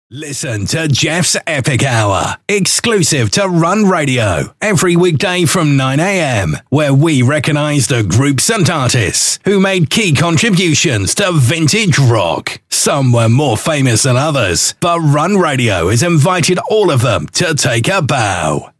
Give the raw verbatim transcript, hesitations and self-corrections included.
Listen to Jeff's Epic Hour, exclusive to Run Radio, every weekday from nine a.m, where we recognise the groups and artists who made key contributions to vintage rock. Some were more famous than others, but Run Radio has invited all of them to take a bow.